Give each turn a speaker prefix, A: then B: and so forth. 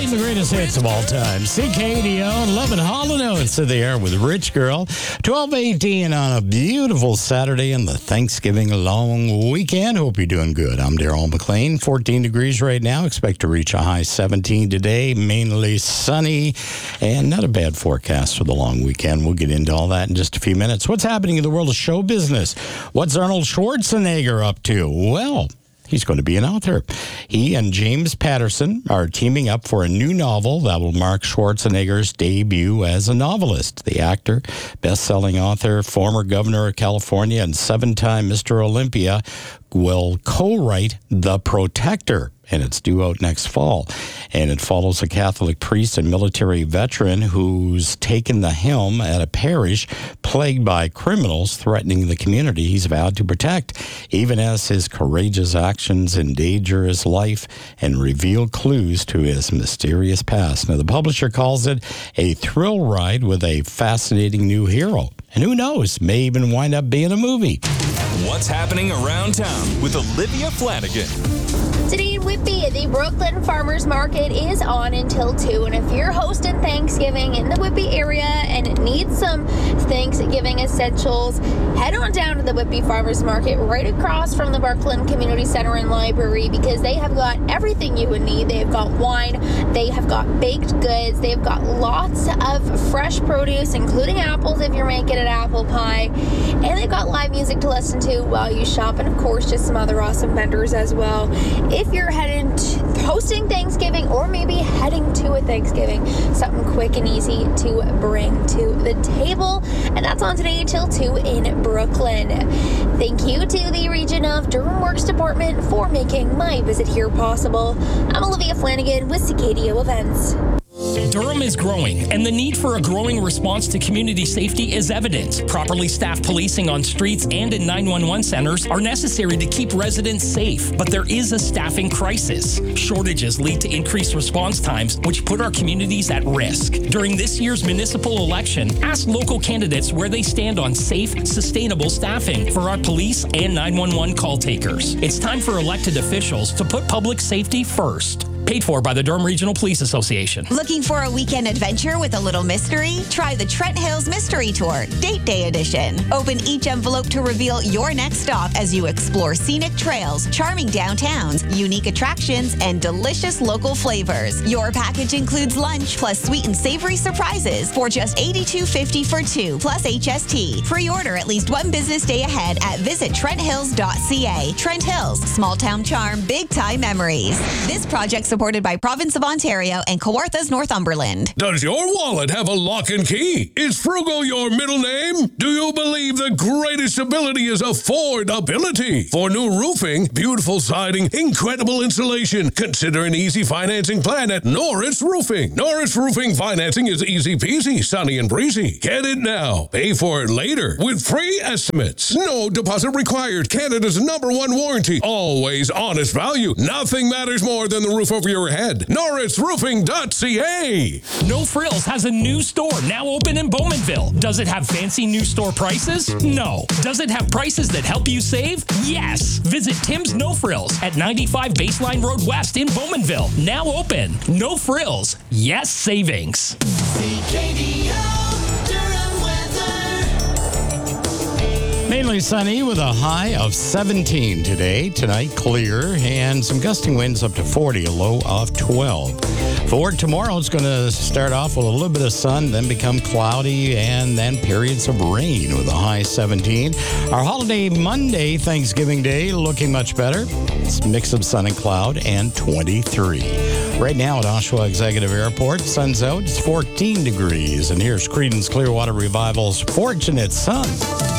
A: playing the greatest hits of all time. CKDO, Love and Hall & Oates to the air with Rich Girl. 12:18 on a beautiful Saturday in the Thanksgiving long weekend. Hope you're doing good. I'm Daryl McLean. 14 degrees right now. Expect to reach a high 17 today. Mainly sunny and not a bad forecast for the long weekend. We'll get into all that in just a few minutes. What's happening in the world of show business? What's Arnold Schwarzenegger up to? Well, he's going to be an author. He and James Patterson are teaming up for a new novel that will mark Schwarzenegger's debut as a novelist. The actor, best-selling author, former governor of California, and seven-time Mr. Olympia will co-write The Protector, and it's due out next fall. And it follows a Catholic priest and military veteran who's taken the helm at a parish plagued by criminals threatening the community he's vowed to protect, even as his courageous actions endanger his life and reveal clues to his mysterious past. Now, the publisher calls it a thrill ride with a fascinating new hero. And who knows, may even wind up being a movie.
B: What's happening around town with Olivia Flanagan.
C: Today in Whitby, the Brooklyn Farmers Market is on until 2. And if you're hosting Thanksgiving in the Whitby area and need some Thanksgiving essentials, head on down to the Whitby Farmers Market right across from the Brooklyn Community Center and Library, because they have got everything you would need. They've got wine, they have got baked goods, they've got lots of fresh produce, including apples if you're making an apple pie, and they've got live music to listen to while you shop, and of course just some other awesome vendors as well. If you're heading to hosting Thanksgiving or maybe heading to a Thanksgiving, something quick and easy to bring to the table. And that's on today till 2 in Brooklyn. Thank you to the Region of Durham Works Department for making my visit here possible. I'm Olivia Flanagan with CKDO Events.
D: Durham is growing, and the need for a growing response to community safety is evident. Properly staffed policing on streets and in 911 centers are necessary to keep residents safe, but there is a staffing crisis. Shortages lead to increased response times, which put our communities at risk. During this year's municipal election, ask local candidates where they stand on safe, sustainable staffing for our police and 911 call takers. It's time for elected officials to put public safety first. Paid for by the Durham Regional Police Association.
E: Looking for a weekend adventure with a little mystery? Try the Trent Hills Mystery Tour, Date Day Edition. Open each envelope to reveal your next stop as you explore scenic trails, charming downtowns, unique attractions, and delicious local flavors. Your package includes lunch plus sweet and savory surprises for just $82.50 for two, plus HST. Pre-order at least one business day ahead at visittrenthills.ca. Trent Hills, small town charm, big time memories. This project supported by Province of Ontario and Kawarthas Northumberland.
F: Does your wallet have a lock and key? Is Frugal your middle name? Do you believe the greatest ability is affordability? For new roofing, beautiful siding, incredible insulation, consider an easy financing plan at Norris Roofing. Norris Roofing financing is easy peasy, sunny and breezy. Get it now. Pay for it later with free estimates. No deposit required. Canada's #1 warranty. Always honest value. Nothing matters more than the roof over your head. NorrisRoofing.ca.
D: No Frills has a new store now open in Bowmanville. Does it have fancy new store prices? No. Does it have prices that help you save? Yes. Visit Tim's No Frills at 95 Baseline Road West in Bowmanville. Now open. No Frills. Yes savings.
A: Mainly sunny with a high of 17 today. Tonight, clear and some gusting winds up to 40, a low of 12. For tomorrow, it's going to start off with a little bit of sun, then become cloudy, and then periods of rain with a high 17. Our holiday Monday, Thanksgiving Day, looking much better. It's a mix of sun and cloud and 23. Right now at Oshawa Executive Airport, sun's out, it's 14 degrees. And here's Creedence Clearwater Revival's Fortunate Son.